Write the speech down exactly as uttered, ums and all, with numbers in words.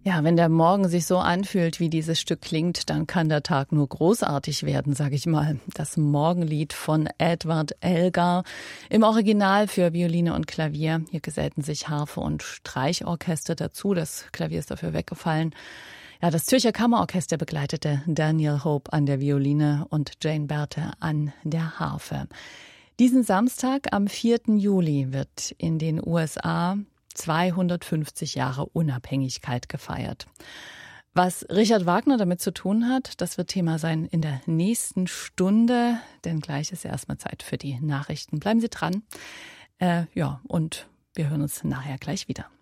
Ja, wenn der Morgen sich so anfühlt, wie dieses Stück klingt, dann kann der Tag nur großartig werden, sage ich mal. Das Morgenlied von Edward Elgar im Original für Violine und Klavier. Hier gesellten sich Harfe und Streichorchester dazu. Das Klavier ist dafür weggefallen. Ja, das Zürcher Kammerorchester begleitete Daniel Hope an der Violine und Jane Berthe an der Harfe. Diesen Samstag am vierten Juli wird in den U S A zweihundertfünfzig Jahre Unabhängigkeit gefeiert. Was Richard Wagner damit zu tun hat, das wird Thema sein in der nächsten Stunde, denn gleich ist ja erstmal Zeit für die Nachrichten. Bleiben Sie dran. Äh, ja, und wir hören uns nachher gleich wieder.